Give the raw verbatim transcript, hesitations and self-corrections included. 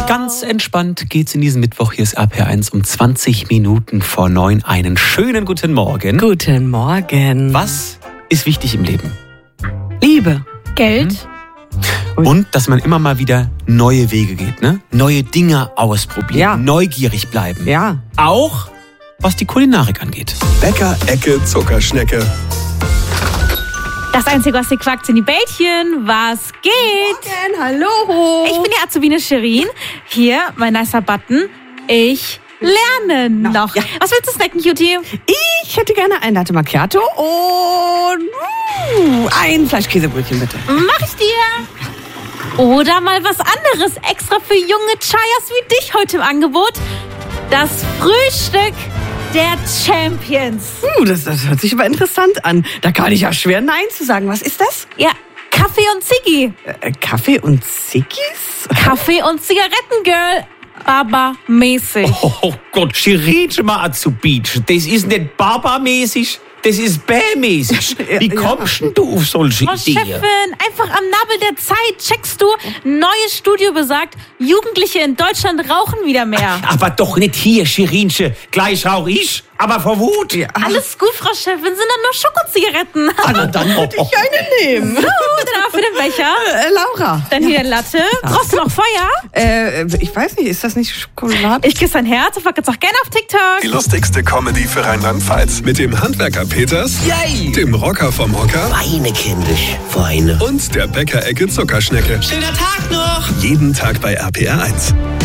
Ganz entspannt geht's in diesen Mittwoch. Hier ist R P R eins um zwanzig Minuten vor neun. Einen schönen guten Morgen. Guten Morgen. Was ist wichtig im Leben? Liebe. Geld. Mhm. Und dass man immer mal wieder neue Wege geht, ne? Neue Dinge ausprobieren, Ja. neugierig bleiben. Ja. Auch was die Kulinarik angeht. Bäcker-Ecke Zuckerschnecke. Das Einzige, was ihr quackt, sind die Bällchen. Was geht? Morgen, hallo. Ich bin die Azubine Shirin. Hier, mein nicer Button. Ich lerne noch. ja. Was willst du snacken, Cutie? Ich hätte gerne ein Latte Macchiato und uh, ein Fleischkäsebrötchen, bitte. Mach ich dir. Oder mal was anderes extra für junge Chayas wie dich heute im Angebot. Das Frühstück der Champions. Uh, das, das hört sich aber interessant an. Da kann ich ja schwer Nein zu sagen. Was ist das? Ja, Kaffee und Ziggy. Äh, Kaffee und Ziggis? Kaffee und Zigaretten, Girl. Baba-mäßig. Oh Gott, Shirin mal Azubine. Das ist nicht Baba-mäßig, das ist Bär-mäßig. Wie kommst denn du auf solche Frau Ideen? Chefin, einfach am Nabel der Zeit. Checkst du? Neues Studio besagt, Jugendliche in Deutschland rauchen wieder mehr. Aber doch nicht hier, Shirinche. Gleich rauch ich, aber vor Wut. Ja. Alles gut, Frau Chefin, sind dann nur Schokozigaretten. Na, dann würde ich eine nehmen. So, dann für den Becher. Äh, Laura. Dann hier ein Latte. Brauchst du noch Feuer? Äh, ich weiß nicht, ist das nicht Schokolade? Ich küsse dein Herz und folgt jetzt auch gerne auf TikTok. Die lustigste Comedy für Rheinland-Pfalz. Mit dem Handwerker Peters, Yay! dem Rocker vom Hocker Feine kindisch, feine. und der Bäcker-Ecke Zuckerschnecke. Schöner Tag noch! Jeden Tag bei R P R eins.